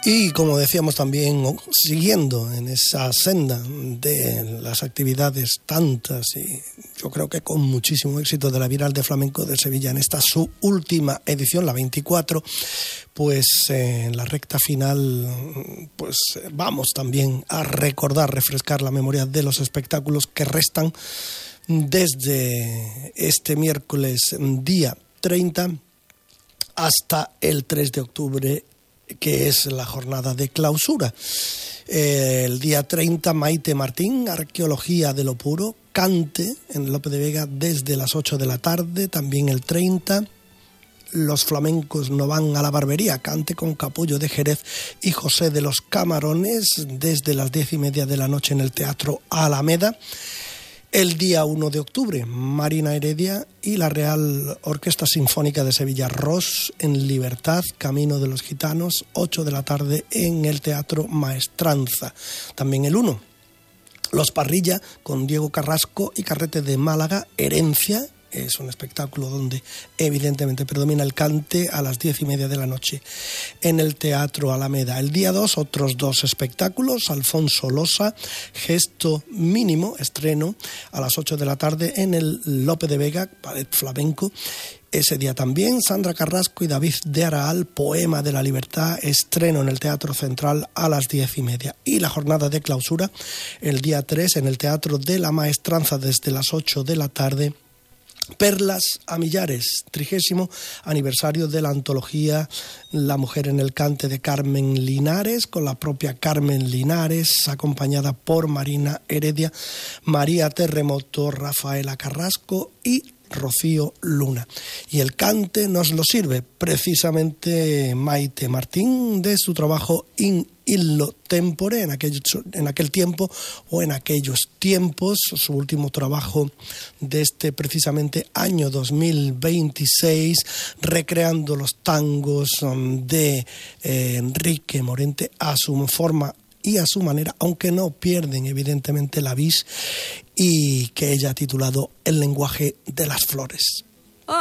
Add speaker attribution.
Speaker 1: Y como decíamos también, siguiendo en esa senda de las actividades tantas y yo creo que con muchísimo éxito de la Bienal de Flamenco de Sevilla en esta su última edición, la 24, pues en la recta final pues vamos también a recordar, refrescar la memoria de los espectáculos que restan desde este miércoles día 30 hasta el 3 de octubre, que es la jornada de clausura. El día 30, Maite Martín, Arqueología de lo Puro, cante en Lope de Vega desde las 8 de la tarde. También el 30, Los Flamencos no van a la barbería, cante con Capullo de Jerez y José de los Camarones desde las 10:30 de la noche en el Teatro Alameda. El día 1 de octubre, Marina Heredia y la Real Orquesta Sinfónica de Sevilla, Ros en Libertad, Camino de los Gitanos, 8 de la tarde en el Teatro Maestranza. También el 1, Los Parrilla con Diego Carrasco y Carrete de Málaga, Herencia. Es un espectáculo donde evidentemente predomina el cante a las 10:30 de la noche en el Teatro Alameda. El día 2, otros 2 espectáculos, Alfonso Losa, Gesto Mínimo, estreno a las 8 de la tarde en el Lope de Vega, Ballet Flamenco. Ese día también, Sandra Carrasco y David de Araal, Poema de la Libertad, estreno en el Teatro Central a las 10:30. Y la jornada de clausura, el día 3 en el Teatro de la Maestranza desde las 8 de la tarde, Perlas a Millares, 30º aniversario de la antología La Mujer en el Cante de Carmen Linares, con la propia Carmen Linares, acompañada por Marina Heredia, María Terremoto, Rafaela Carrasco y Rocío Luna. Y el cante nos lo sirve precisamente Maite Martín de su trabajo In Illo Tempore, en aquel tiempo o en aquellos tiempos, su último trabajo de este precisamente año 2026, recreando los tangos de Enrique Morente a su forma y a su manera, aunque no pierden evidentemente la vis, y que ella ha titulado El lenguaje de las flores.